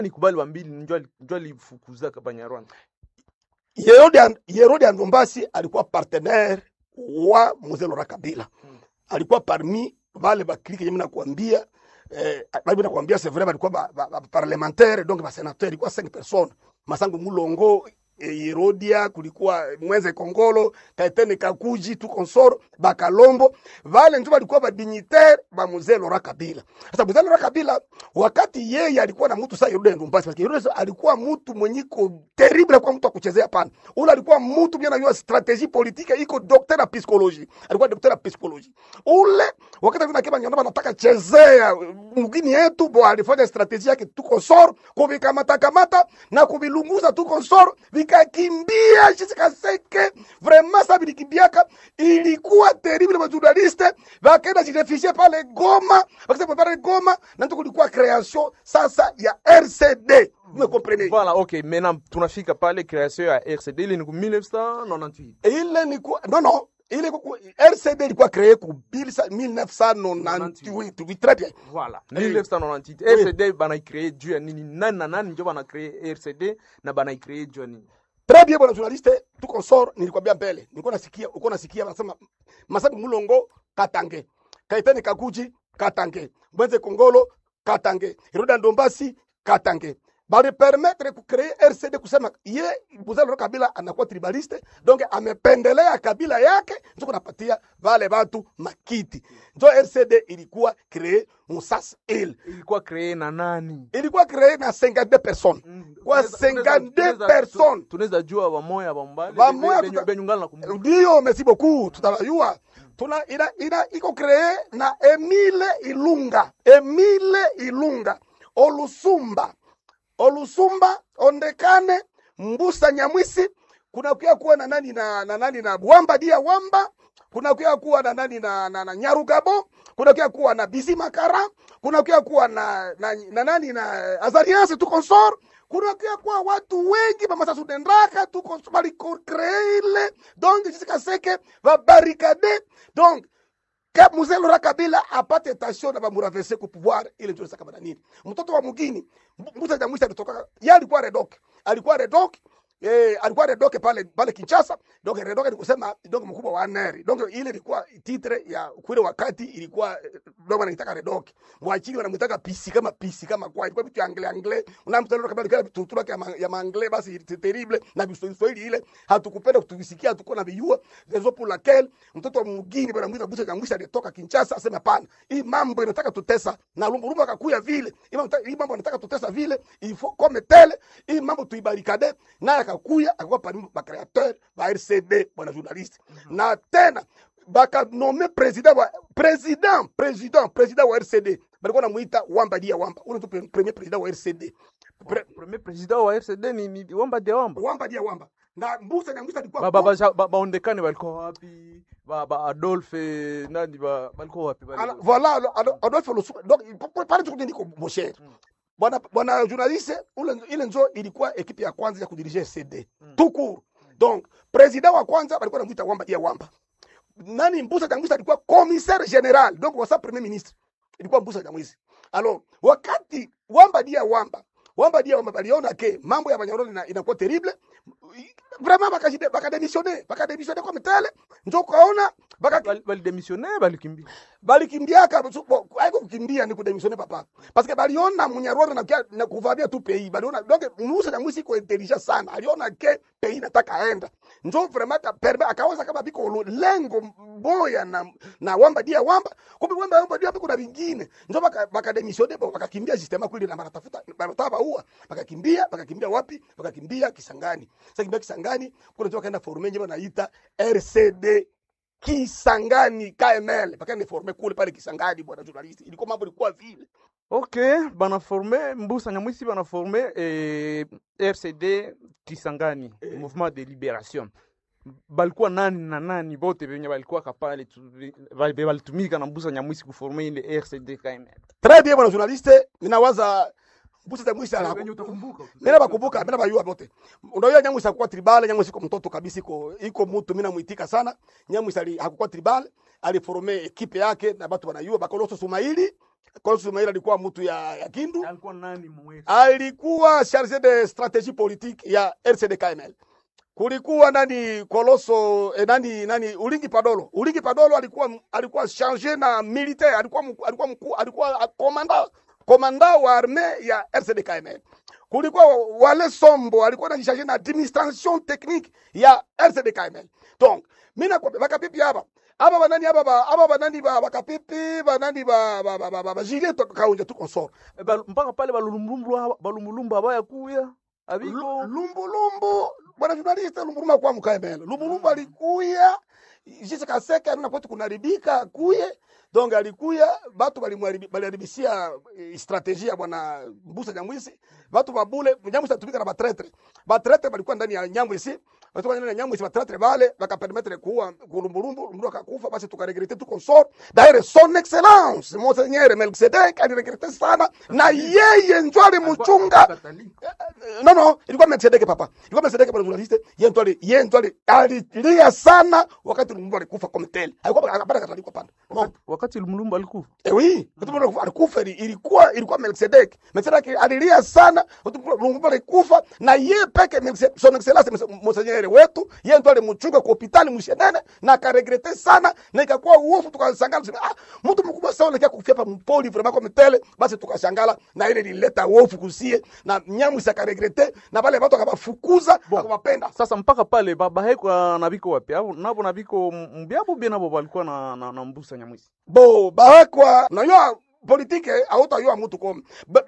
Nikubali wa mbili njoo alifukuza Banyarwanda. Yerode Ndombasi alikuwa partenaire wa Mzee Laurent Kabila. Alikuwa parmi wale bakliki yeye nakwambia nakwambia c'est vrai balikuwa ba parlementaire donc ba sénateur ilikuwa 5 personnes. Masango Mulongo, Yerodia, kulikuwa Mwenze Kongolo, Kaitene Kakuji, tu konsoro, Bakalombo, wale ndio walikuwa ba dignitaire ba Mzee Laurent Kabila. Sasa Mzee Laurent Kabila wakati yeye alikuwa na mtu sasa Yerode Ndombasi, parce que Yerode alikuwa mtu mwenyiko terrible kwa mtu akuchezea pana. Ule alikuwa mtu mwenye anajua strategie politique, iko docteur na psychologie. Alikuwa docteur na psychologie. Ule wakati tunakema nyamba nataka chezea mgini yetu bo alifanya strategie yake tu konsoro, kuvikamata na kuvilunguza tu konsoro, vikakimbia jusqu'à ce que vraiment ça vilikimbiaka ilikuwa terrible. Les journalistes vakaenda jirefugier pale Goma, wakati pale Goma na ndio kulikuwa création sasa ya RCD. Vous me comprenez? Voilà, OK, maintenant tunafika pale création ya RCD ile ni 1998. Ile ni non, ile RCD ilikuwa créé ku 1998, très bien. Voilà, 1998. RCD bana créé juu ya nini? Nani na nani ndio bana créé RCD na bana créé juu ya nini? Très bien bwana journaliste, tu consort nilikwambia mbele. Nilikuwa nasikia, uko nasikia wanasema Masabi Mulongo Katange, Kaitani Kakuji Katange, Mwenze Kongolo Katange, Yerode Ndombasi Katange. Bari permettre ku créer RCD kusema ye Mzee Laurent Kabila anakuwa tribaliste, donc amependelea kabila yake ndio kunapatia wale watu makiti. Ndio RCD ilikuwa créer Musas il. Ilikuwa créé na nani? Ilikuwa créer na 52 personnes. Kwa 52 personnes. Tunaweza jua wa moya wa mbali. Benyungala na kumbuka. Ndio, merci beaucoup. Tutayua. Iko créer na Emile Ilunga. Olusumba, Ondekane, Mbusa Nyamwisi, kuna kuwa na nani na Wamba Dia Wamba, kuna kuwa na nani na Nyarugabo, kuna kuwa na Bisi Makara, kuna kuwa na nani na Azarias tu consort, kuna kuwa watu wengi ba Masa Sudendraka tu consort bali créer donc jusqu'à ce que va barricader donc Kap Mzee Laurent Kabila apate tension na bamuravese ku pouvoir ile ndio saka nini. Mtoto wa mugini Mbusa Nyamwisi alitoka, yeye alikuwa redoke pale Kinshasa. Donc redoke ni kusema donc mkubwa wa Neri. Donc ile ilikuwa titre ya kule wakati ilikuwa ndio wanataka redoke. Mwachini wanamtaka pisi kama kwa ilikuwa vitu anglais. Unamtaka Kabila kile tutura ya anglais basi terrible na Kiswahili ile hatukupenda kutuvisikia, tuko na vijua raison pour laquelle mtoto wa mugini bwana Mbusa Nyamwisi alitoka Kinshasa asema hapana. Hii mambo inataka tutesa na Lumburumba akakuya vile. Hii mambo inataka tutesa vile, il faut comme tel, hii mambo tuibarikade na akakuya akakuwa parmi ba créateur ba RCD bwana journaliste. Na tena baka nommé président wa RCD. Balikuwa namuita Wamba Dia Wamba. Ule ndio premier président wa RCD. Premier président wa RCD ni Wamba Dia Wamba. Wamba Dia Wamba. Na Mbusa Nyamwisi alikuwa Ondekane walikuwa wapi? Adolphe nani walikuwa wapi bali? Voilà, Adolphe Lusumba. Donc pale tu niko mon cher. Bwana journaliste, ile nzo ilikuwa ekipe ya kwanza ya kudirige CD. Tout court. Donc président wa kwanza walikuwa wanamuita Wamba Dia Wamba. Nani Mbusa Nyamwisi alikuwa commissaire général. Donc wasa premier ministre. Ilikuwa Mbusa Nyamwisi. Alors wakati Wamba Dia Wamba baliona ke mambo ya Banyarwanda inakuwa terrible, vraiment bakadémissionner comme tel. Ndio kaona balikimbia haiko kukimbia ni kudémissionner papa, parce que baliona Munyarwanda na kuvamia tu pays. Baliona donc Mbusa Nyamwisi iko intelligent sana, aliona ke pays nataka enda, ndio vraiment akawaza kama biko lengo boya na Wamba Dia Wamba. Kumbe Wamba Dia kuna vingine, ndio bakadémissionner bakakimbia systema kweli na maratafuta barotaba huwa bakakimbia wapi? Bakakimbia Kisangani. Sasa kimbia Kisangani kuna toka kaenda former njema naita RCD Kisangani KML. Bakaenda former kule pale Kisangani bwana journalist. Ilikuwa mambo ilikuwa vile. OK, bana former Mbusa Nyamwisi bana former RCD Kisangani, Mouvement de Libération. Balikuwa nani na nani bote benye balikuwa kapale balitumika na Mbusa Nyamwisi kuformer ile RCD KML. Très bien bwana journaliste, ninawaza Mbusa Nyamwisi utakumbuka. Mimi nabakumbuka, mimi nabayua bote. Unajua Nyamwisi hakuwa tribal, Nyamwisi kwa mtoto kabisa iko mtu mimi namuitika sana. Nyamwisi hakuwa tribal, aliforme ekipe yake na watu wanayua Bakoloso Sumaili Koloso Sumaila alikuwa mtu ya Kindu, Alikuwa nani mwetu? alikuwa charge de strategie politique ya RCD KML. Kulikuwa nani Koloso nani Ulingi Padolo. Ulingi Padolo alikuwa charge na militaire, alikuwa komanda wa armée ya RCD KML. Kulikuwa Wale Sombo alikuwa anajisharge na administration technique ya RCD KML. Donc mina kwa bakapipi hapa banani bakapipi banani ba Juliet Kaunja tu consort Mpaka pale balumulumbu abaya kuya abiko lumbulumbu bwana journaliste lumbulumbu kwa mkaemela lumbulumbu alikuya jisi kaseka na kwetu kunaribika kuye donc alikuya batu baliharibisia strategie ya bwana Mbusa Nyamwisi batu babule Nyamwisi atumika na batretre balikuwa ndani ya Nyamwisi watu wanyana Nyamwisi batretre bale bakapermettre kuwa kulumbulumbu mtu akakufa basi tukaregrete tu consort d'ailleurs son excellence monseigneur Melkisedek aliregrete sana na yeye njwali mchunga no ilikuwa Melkisedek papa ilikuwa Melkisedek bwana journaliste yeye njwali alilia sana wakati Lumumba alikufa komitel alikuwa hapana kataliko panda wakati Lumumba alikufa oui wakati alikufa ilikuwa Melkisedek alilia sana Lumumba alikufa na yeye peke son excellence monseigneur wetu yeye ndo alimchunga kwa hospitali mshenene na akaregrete sana na ikakuwa uofu tukasangala mtu mkubwa sana alikia kufia hapa mpoli vraiment comme tel basi tukashangala na ile ilileta uofu kusie na Nyamwisi akaregrete na wale watu akabafukuza akawapenda sasa mpaka pale baba heko nabiko wapi au nabo nabiko mbiabo bien nabo walikuwa na Mbusa Nyamwisi bahekwa na yo politike hautayua mtu kome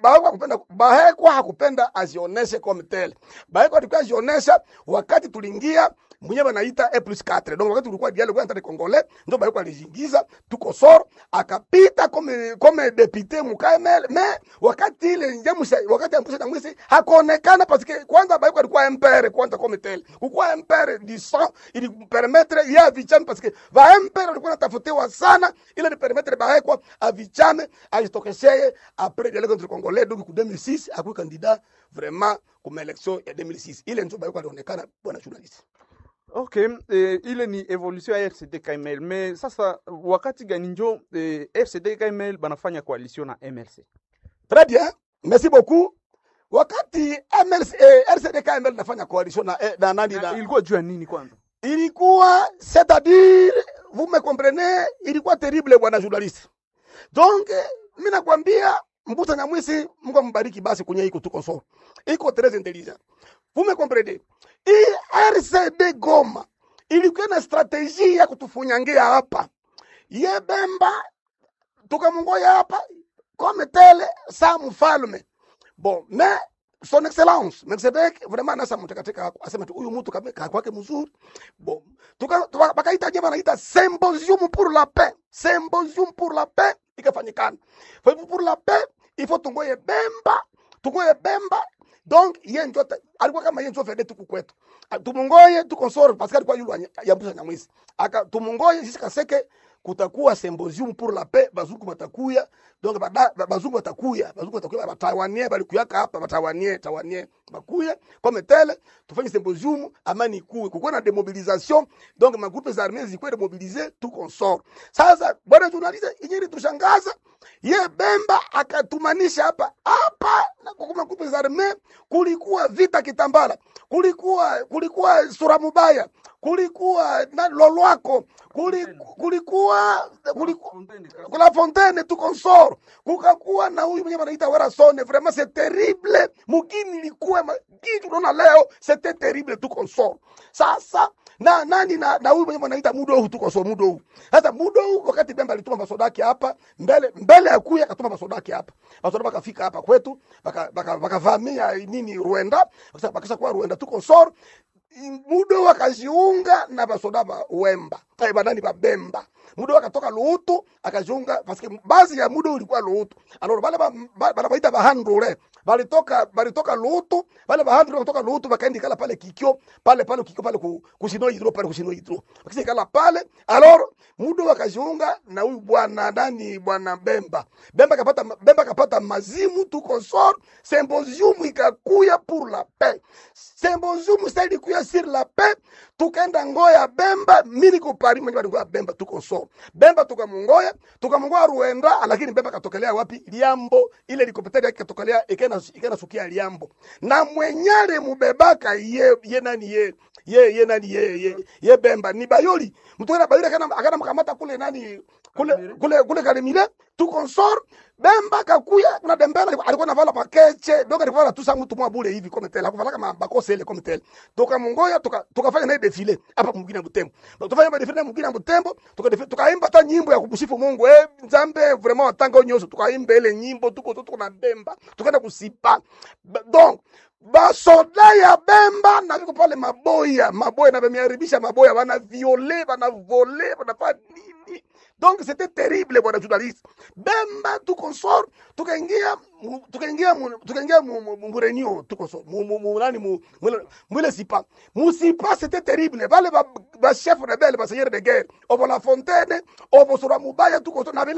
bahekwa hakupenda azioneshe comme tel bahekwa alikuwa azionesha wakati tuliingia mwenyewe anaita E+4 donc wakati tulikuwa dialogue entre les Congolais ndio bahekwa alizingiza tuko soro akapita comme député mukml mais wakati ile Nyamwisi wakati Mbusa Nyamwisi hakonekana parce que kwanza bahekwa alikuwa MPR kwanza comme tel kukua MPR du sang ili permettre ya vichame parce que va MPR alikuwa natafutiwa sana ile ni permettre bahekwa avichame ajitokesheye après dialogue entre Congolais donc 2006 akuwa candidat vraiment comme élection ya 2006 ile ndio bahekwa alionekana bwana journaliste. Okay, ile ni evolution ya RCD KML mais sasa wakati gani njo RCD KML banafanya coalition na MLC? Très bien, merci beaucoup. Wakati MLC RCD KML nafanya coalition na nani na ilikuwa juu ya nini kwanza? Ilikuwa c'est-à-dire vous me comprenez, ilikuwa terrible bwana journaliste. Donc mimi nakwambia Mbusa Nyamwisi Mungu ambariki basi kwenye iko tuko so. Iko très intelligent. Vous me comprenez? RCD Goma ilikuwa na strategie ya kutufunyangia hapa. Ye Bemba tukamungoya hapa comme tel sa mfalme. Bon, mais son excellence Melkisedek vraiment nasa mtakatika asema huyu mtu kama kwake mzuri. Bon, bakaita jema naita symposium pour la paix. Symposium pour la paix ikafanyikana. Pour la paix il faut tungoye Bemba donc yeye ndio alikuwa kama yeye ndio fede tuku kwetu tumungoye tukonsoro parce que alikuwa yule ya Mbusa Nyamwisi aka tumungoye sisi kaseke kutakuwa symposium pour la paix bazungu batakuya donc bazungu batakuya bataiwanie balikuyaka hapa bataiwanie bakuya comme tel tufanye symposium amani kuwe na demobilisation donc ma groupes armés zikuwe demobiliser tout consort sasa bwana journaliste inyeri tushangaza ye Bemba akatumanisha hapa na kwa groupes armés kulikuwa vita Kitambala kulikuwa sura mubaya kulikuwa na Lolwako kulikuwa kula Fontaine tu consort kukakuwa na huyu mwenye anaita Werasone vraiment c'est terrible mugini ilikuwa kitu unaona leo c'était terrible tu consort sasa na nani na huyu mwenye anaita Mudo tu consort Mudo sasa Mudo wakati Bemba alituma masodaki hapa mbele ya kuya akatuma masodaki hapa masodaki bakafika hapa kwetu bakavamia nini Rwanda bakisha kwa Rwanda tu consort Mudo wakajiunga na basoda ba Wemba banani ba Bemba Mudo wakatoka Luutu akajiunga parce que base ya Mudo ilikuwa Luutu alors bale baita bahandure balitoka Luutu bale bahandure kutoka Luutu bakaenda kala pale Kikyo pale Kikyo pale kusino hidro wakisi kala pale alors Mudo wakajiunga na huyu bwana bwana Bemba kapata mazimu tu consort symposium ikakuya pour la paix symposium c'est kuya sur la paix tukaenda ngoya Bemba mimi niko parmi walikuwa Bemba tuko so. Bemba tukamungoya Ruenda, lakini Bemba katokelea wapi? Liambo, ile likopetari yake katokelea ikena sukia Liambo. Na mwenyale mubebaka ye nani ye Bemba ni Bayoli. Mtuona Bayoli akana mkamata kule nani kule Kalemile tu consort. Bemba kakuya na Dembele alikuwa navala pakeche, donc alikuwa tusa mtu mwa bure hivi comme tel, akuvala kama bakose ile comme tel. Tukamungoya tukafanya naye defile hapa mwingine Butembo. Tukafanya defile mwingine Butembo, tukaimba ta nyimbo ya kubusifu Mungu. Nzambe vraiment watanga onyoso, tukaimba ile nyimbo tuko na Bemba, tukaenda kusipa. Donc basoda ya Bemba na viko pale maboya na bamiaribisha maboya, bana violer, bana voler, bana pa nini. Donc c'était terrible bwana journaliste. Bemba tu consort, tukaingia murenio tu consort. Mwile sipa. Musipa c'était terrible. Vale ba chef rebelle, ba seigneur de guerre. Ovo la fontaine, ovo sura mubaya tu consort na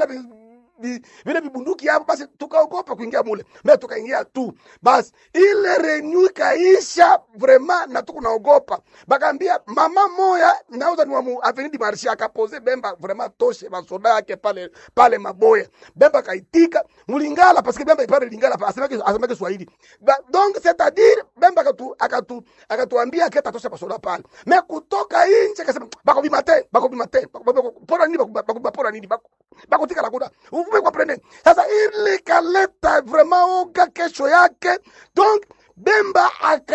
vile vibunduki hapo, basi tukaogopa kuingia mule. Mimi tukaingia tu. Basi ile renew kaisha vraiment na tukunaogopa. Bakaambia mama moya nauza ni wa Avenue du Marché akapose Bemba vraiment toshe basoda yake pale maboya. Bemba kaitika mulingala parce que Bemba ipare lingala asemeke Swahili. Donc c'est-à-dire Bemba akatuambia keta toshe basoda pale. Mais kutoka nje akasema bako bimate. Pora nini bakotika la kuda. Vous pouvez comprendre. Sasa ile kaleta vraiment oga kesho yake. Donc Bemba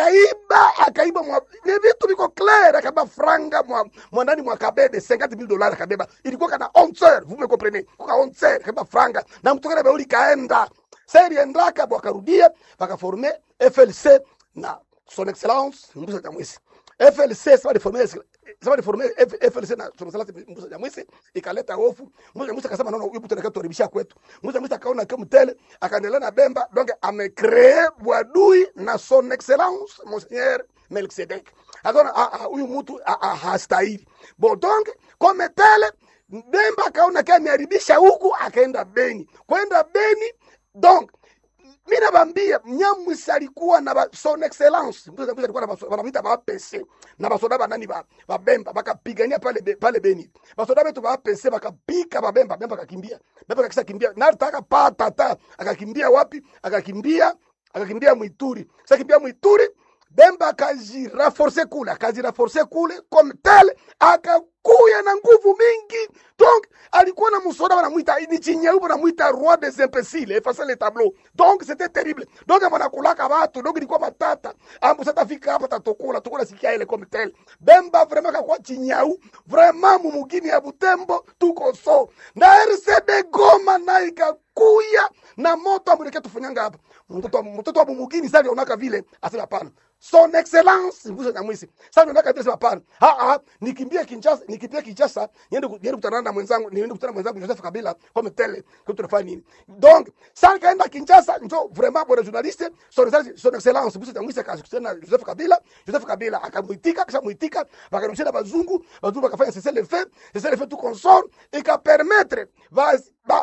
akaiba ni vitu viko clair, akaba franga mwandani mwa kabebe $50,000 akabeba. Ilikuwa kana 11 heures, vous me comprenez? Kwa 11 heures akaba franga na mtokana beuli kaenda. Seri endaka bwakarudia bakaforme FLC na son excellence Mbusa Nyamwisi. FLC ça va reformer FLC na son excellence Mbusa Nyamwisi ikaleta hofu. Mbusa Nyamwisi akasema naona huyu mtu anataka tuharibisha kwetu. Mbusa Nyamwisi akaona kama mtele akaendelea na Bemba, donc amecree bwadui na son excellence Monseigneur Melkisedek. Akaona huyu mtu hastahili. Bon donc comme tele Bemba akaona kama ameharibisha huku akaenda Beni. Kwenda Beni donc mina bambia Nyamwisi alikuwa na son excellence Mbusa alikuwa na wanamita ba PC na basoda banani ba Bemba bakapigania pale Beni. Basoda betu ba PC bakapika ba Bemba akakimbia. Bemba akisha kimbia na alitaka pata akakimbia wapi? Akakimbia Muituri. Sasa kimbia Muituri Bemba akaji renforcer kule comme tel akakuya na nguvu mingi. Donc alikuwa na musoda wanamuita ni Chinyeubo wanamuita roi des imbéciles, effacer les tableaux. Donc c'était terrible. Donc wanakulaka watu, donc ilikuwa matata. Ambu sasa fika hapa tukula sikia ile comme tel. Bemba vraiment akakuwa Chinyau, vraiment mumugini ya Butembo tuko so. Na RCD Goma na ikakuya na moto amuleke tufanyanga hapa. Mtoto wa mumugini sasa unaka vile asema hapana. Son excellence Mbusa Nyamwisi. Sasa unataka tena hapana. Nikimbia Kinshasa, niende kukutana na mwenzangu, Joseph Kabila comme tel, que tunafanya nini? Donc, sasa kaenda Kinshasa, ndio vraiment bon journaliste, son excellence Mbusa Nyamwisi akakutana na Joseph Kabila akamuitika, bakarudisha na bazungu bakafanya cessez le feu tout consort et ka permettre va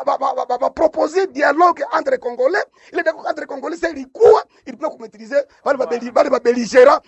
proposer dialogue entre Congolais. Ile dialogue entre Congolais c'est ilikuwa ilikuwa kumaîtriser wale belligérants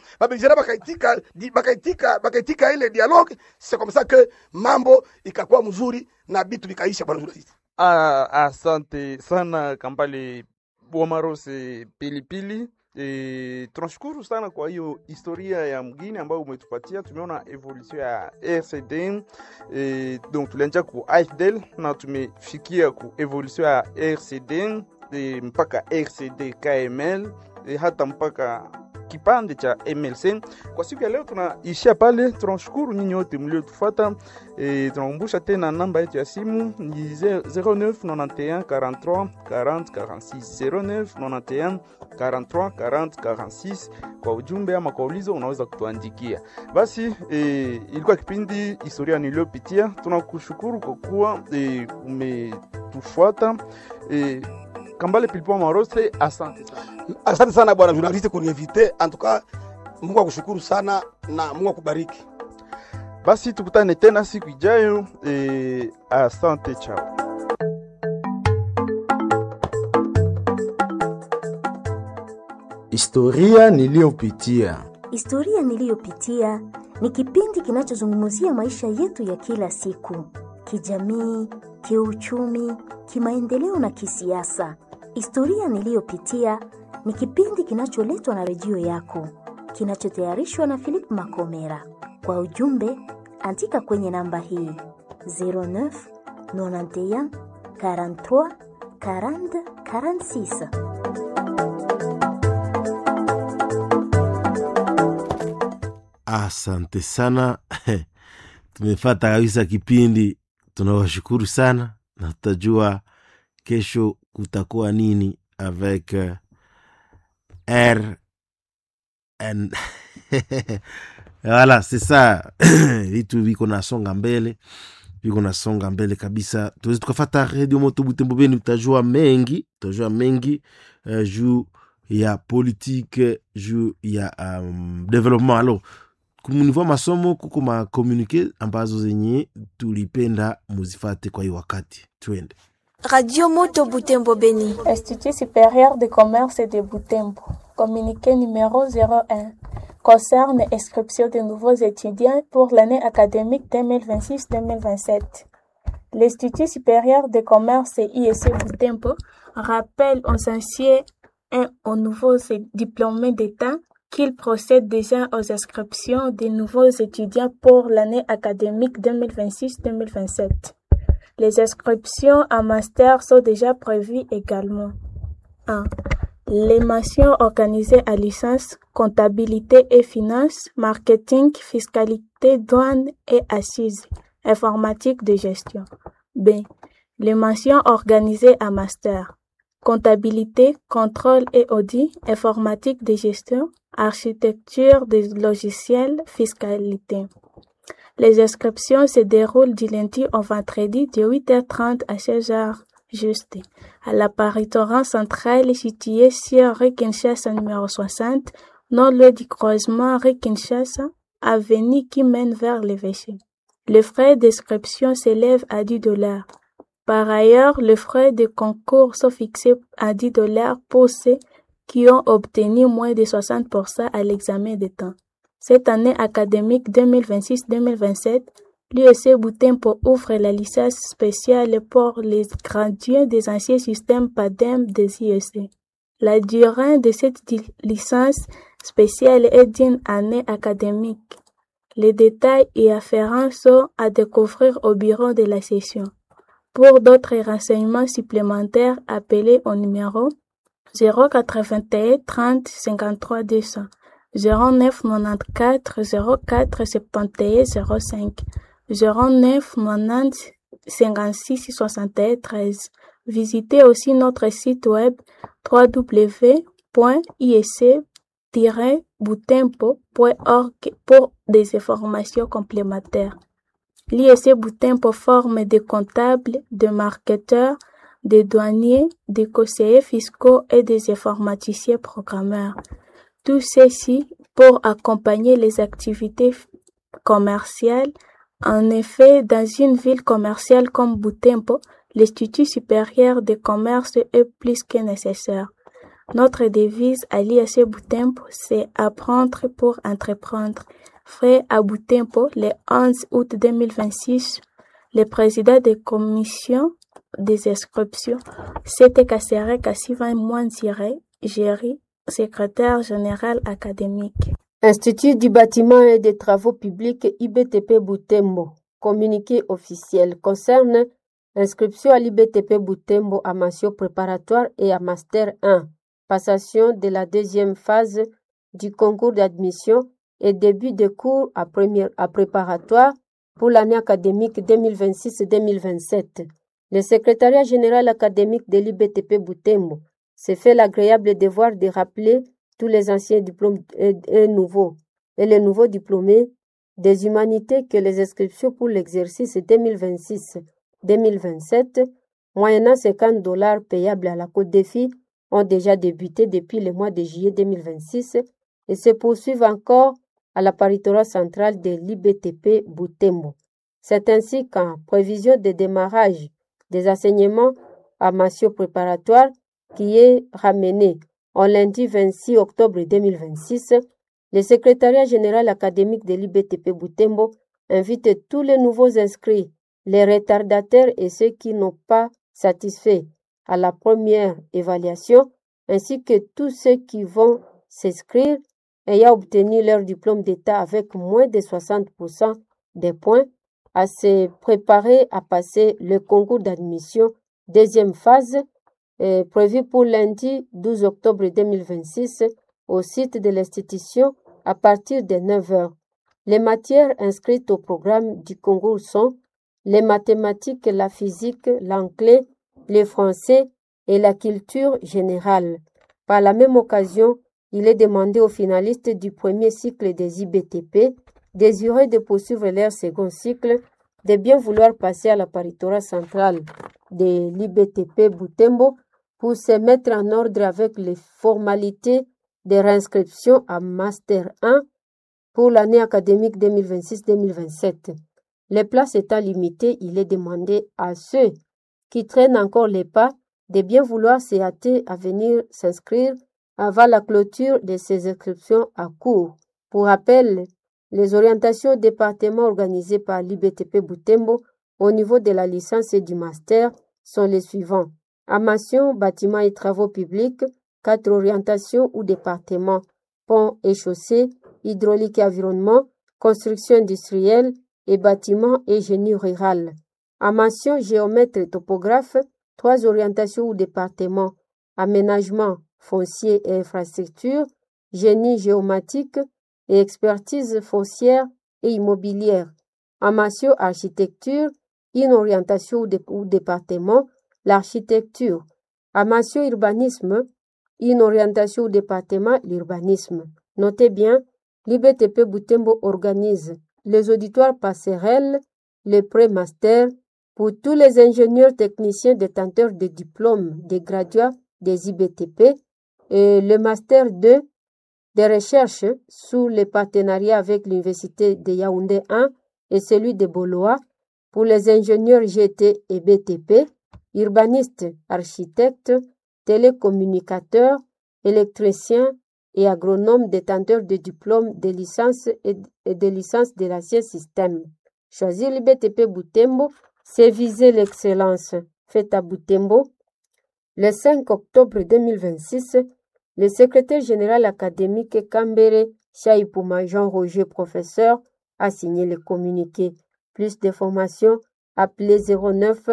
bakaitika ile dialogue. C'est comme ça que mambo ikakuwa mzuri na bitu likaisha bwana journalist. Asante sana Kambale Bwamarose Pilipili. Tunashukuru sana kwa hiyo historia ya mgini ambayo umetupatia. Tumeona evolution ya RCD, donc tulianza ku AFDL na tumefikia ku evolution ya RCD mpaka RCD KML hata mpaka kipande cha MLC. Kwa siku ya leo tunaishia pale. Tunashukuru nyinyi wote mliotufuata. Tunakumbusha tena namba yetu ya simu ni 0991 43 40 46 0991 43 40 46. Kwa ujumbe ama kwa ulizo unaweza kutuandikia. Basi ilikuwa kipindi historia niliyopitia. Tunakushukuru kwa kuwa umetufuata. Kambale Pilipili Bwamarose, asante sana bwana journaliste kuniinvite. En tout cas, Mungu akushukuru sana na Mungu akubariki. Basi tukutane tena siku ijayo. Asante, chao. Historia niliyopitia. Historia niliyopitia Ni kipindi kinachozungumzia maisha yetu ya kila siku, kijamii, kiuchumi, kimaendeleo na kisiasa. Historia niliyopitia ni kipindi kinacholetwa na redio yako, kinachotayarishwa na Philip Makomera. Kwa ujumbe, andika kwenye namba hii 09 91 43 40 46. Asante sana. Tumefata kabisa kipindi. Tunawashukuru sana na tutajua kesho kutakuwa nini avec R and voilà, c'est ça. Vitu viko nasonga mbele kabisa. Tuwezi tukafata Radio Moto Butembo Beni, tutajua mengi juu ya politique, juu ya development. Alors kumunivo masomo kuko ma communiquer ambazo zenye tulipenda muzifate kwa hii wakati. Twende. Radio Moto Butembo Beni. Institut supérieur de commerce de Butembo. Communiqué numéro 01. Concerne inscription de nouveaux étudiants pour l'année académique 2026-2027. L'Institut supérieur de commerce IEC Butembo rappelle aux anciens et aux nouveaux diplômés d'État qu'il procède déjà aux inscriptions des nouveaux étudiants pour l'année académique 2026-2027. Les inscriptions en master sont déjà prévues également. 1. Les mentions organisées à licence, comptabilité et finance, marketing, fiscalité, douane et assises, informatique de gestion. B. Les mentions organisées à master, comptabilité, contrôle et audit, informatique de gestion, architecture des logiciels, fiscalité. Les inscriptions se déroulent du lundi au vendredi de 8h30 à 16h juste à l'apparitoire centrale située sur rue Kinshasa numéro 60, non loin du croisement rue Kinshasa, avenue qui mène vers l'évêché. Les frais d'inscription s'élèvent à $10. Par ailleurs, les frais de concours sont fixés à $10 pour ceux qui ont obtenu moins de 60% à l'examen de temps. Cette année académique 2026-2027, l'UEC Butembo ouvre la licence spéciale pour les gradués des anciens systèmes PADEM des IEC. La durée de cette licence spéciale est d'une année académique. Les détails y afférents sont à découvrir au bureau de la session. Pour d'autres renseignements supplémentaires, appelez au numéro 081 30 53 200, 09 94 04 71 05, 09 90 56 61 13. Visitez aussi notre site web www.iec-butembo.org pour des informations complémentaires. L'IEC Butembo forme des comptables, des marketeurs, des douaniers, des conseillers fiscaux et des informaticiens programmeurs. Tout ceci pour accompagner les activités commerciales. En effet, dans une ville commerciale comme Butembo, l'Institut supérieur de commerce est plus que nécessaire. Notre devise à l'IEC Butembo, c'est apprendre pour entreprendre. Fait à Butembo, le 11 août 2026, le président de commission des inscriptions, c'était Kassere Kassivan Mouansire, Géry, secrétaire général académique. Institut du bâtiment et des travaux publics IBTP Butembo. Communiqué officiel concerne inscription à l'IBTP Butembo à mention préparatoire et à master 1. Passation de la deuxième phase du concours d'admission et début de cours à préparatoire pour l'année académique 2026-2027. Le secrétariat général académique de l'IBTP Butembo s'est fait l'agréable devoir de rappeler tous les anciens diplômes et les nouveaux diplômés des humanités que les inscriptions pour l'exercice 2026-2027, moyennant $50 payables à la Côte des Filles, ont déjà débuté depuis le mois de juillet 2026 et se poursuivent encore à l'apparitoire centrale de l'IBTP Butembo. C'est ainsi qu'en prévision de démarrage des enseignements à mention préparatoire qui est ramené au lundi 26 octobre 2026, Le secrétariat général académique de l'IBTP Butembo invite tous les nouveaux inscrits, les retardataires et ceux qui n'ont pas satisfait à la première évaluation, ainsi que tous ceux qui vont s'inscrire ayant obtenu leur diplôme d'État avec moins de 60% des points, à se préparer à passer le concours d'admission deuxième phase prévu pour lundi 12 octobre 2026 au site de l'institution à partir de 9h. Les matières inscrites au programme du concours sont les mathématiques, la physique, l'anglais, le français et la culture générale. Par la même occasion, il est demandé aux finalistes du premier cycle des IBTP désireux de poursuivre leur second cycle de bien vouloir passer à la paritorat centrale de l'IBTP Butembo pour se mettre en ordre avec les formalités de réinscription à Master 1 pour l'année académique 2026-2027. Les places étant limitées, il est demandé à ceux qui traînent encore les pas de bien vouloir se hâter à venir s'inscrire avant la clôture de ces inscriptions à court. Pour rappel, les orientations au département organisées par l'IBTP Butembo au niveau de la licence et du master sont les suivants. Amation, bâtiments et travaux publics, 4 orientations ou départements, ponts et chaussées, hydraulique et environnement, construction industrielle et bâtiments et génie rural. Amation, géomètre et topographe, 3 orientations ou départements, aménagement, foncier et infrastructure, génie géomatique et expertise foncière et immobilière. Amation, architecture, une orientation ou département, l'architecture. Amation, urbanisme, une orientation ou département, l'urbanisme. Notez bien, l'IBTP Butembo organise les auditoires passerelles, les pré-masters pour tous les ingénieurs techniciens détenteurs de diplômes de graduats des IBTP et le master 2 de recherche sous le partenariat avec l'Université de Yaoundé 1 et celui de Boloa pour les ingénieurs GT et BTP, urbanistes, architectes, télécommunicateurs, électriciens et agronomes détenteurs de diplômes de licence et de licence de l'ancien système. Choisir l'IBTP Butembo, c'est viser l'excellence. Fête à Butembo. Le 5 octobre 2026, le secrétaire général académique Kambere Chaïpouma Jean-Roger, professeur, a signé le communiqué. Plus d'informations, appelez 09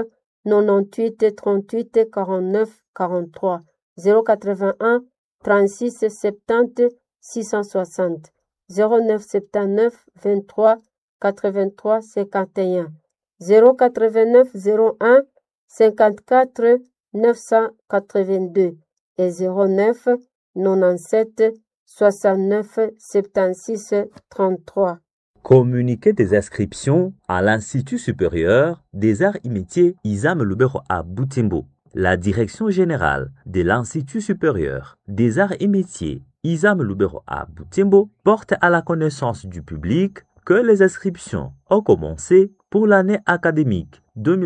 98 38 49 43 081 36 70 660 09 79 23 83 51 089 01 54 982 et 09 97 69 76 33. Communiqué des inscriptions à l'Institut supérieur des arts et métiers Isam Lubero à Butembo. La direction générale de l'Institut supérieur des arts et métiers Isam Lubero à Butembo porte à la connaissance du public que les inscriptions ont commencé pour l'année académique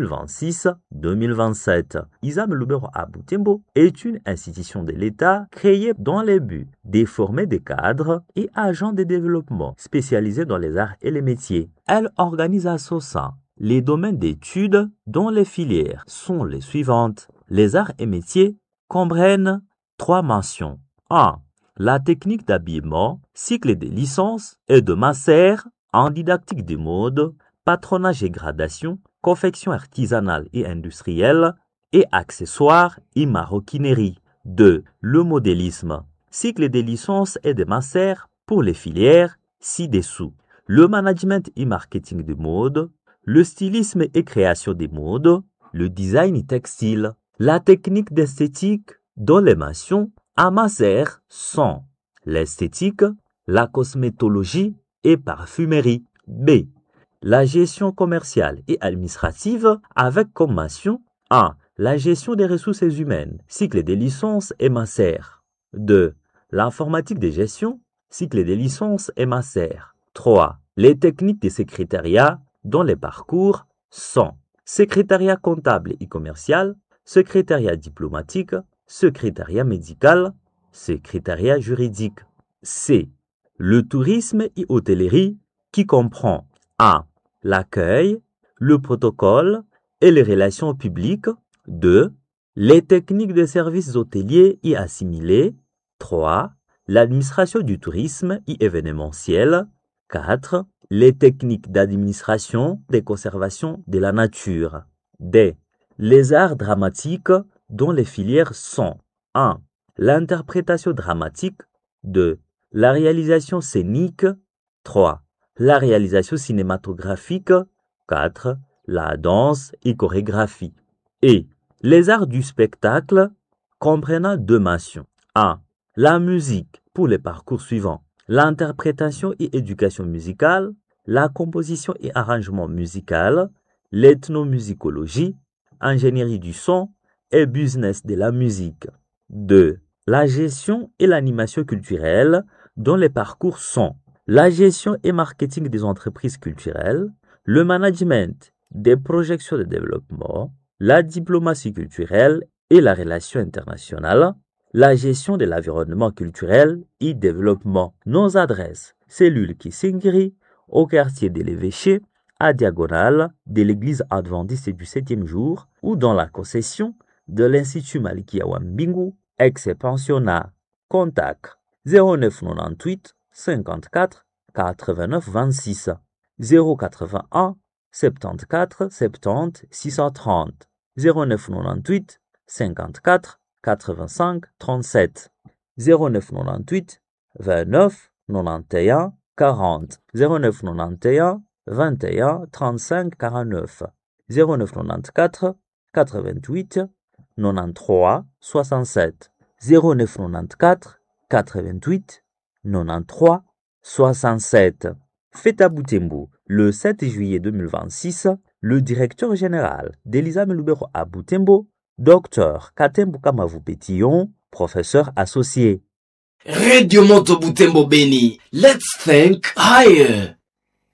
2026-2027. Isam Lubero à Butembo est une institution de l'État créée dans le but de former des cadres et agents de développement spécialisés dans les arts et les métiers. Elle organise à son sein les domaines d'études dont les filières sont les suivantes. Les arts et métiers comprennent 3 mentions. 1. La technique d'habillement, cycle de licence et de master en didactique des modes, patronage et gradation, confection artisanale et industrielle et accessoires et maroquinerie. 2. Le modélisme, cycle de licence et de master pour les filières ci-dessous. Le management et marketing de mode, le stylisme et création des modes, le design textile, la technique d'esthétique dont les mentions à master sont l'esthétique, la cosmétologie et parfumerie. B. La gestion commerciale et administrative avec comme mention 1. La gestion des ressources humaines, cycle des licences et master. 2. L'informatique de gestion, cycle des licences et master. 3. Les techniques de secrétariat dont les parcours sont secrétariat comptable et commercial, secrétariat diplomatique, secrétariat médical, secrétariat juridique. C. Le tourisme et hôtellerie qui comprend A. L'accueil, le protocole et les relations publiques. 2. Les techniques de services hôteliers y assimilés. 3. L'administration du tourisme y événementiel. 4. Les techniques d'administration des conservations de la nature. D. Les arts dramatiques dont les filières sont 1. L'interprétation dramatique. 2. La réalisation scénique. 3. La réalisation cinématographique. 4. La danse et chorégraphie. Et les arts du spectacle comprenant 2 mentions. 1. La musique pour les parcours suivants. L'interprétation et éducation musicale, la composition et arrangement musical, l'ethnomusicologie, ingénierie du son et business de la musique. 2. La gestion et l'animation culturelle dont les parcours sont la gestion et marketing des entreprises culturelles, le management des projections de développement, la diplomatie culturelle et la relation internationale, la gestion de l'environnement culturel et développement. Nos adresses, cellule Kisingiri, au quartier de l'Évêché, à diagonale de l'église adventiste du 7e jour ou dans la concession de l'Institut Malikia Wambingu, ex-pensionnat. Contact 0998 54 89 26 081 74 70 630 0998 54 85 37 0998 29 91 40 0991 21 35 49 0994 88 93 67 0994 88 93 67. Fête à Butembo. Le 7 juillet 2026, le directeur général d'Elisa Melubero à Butembo, Dr Katembo Kamavu Pétillon, professeur associé. Radio Moto Butembo Beni. Let's think higher.